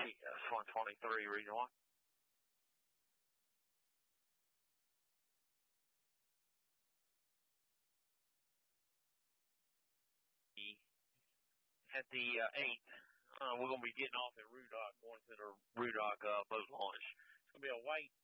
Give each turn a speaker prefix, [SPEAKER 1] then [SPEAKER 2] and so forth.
[SPEAKER 1] TS 123, Region 1. At the 8th, we're going to be getting off at Rudock, going to the Rudock boat launch. It's going to be a white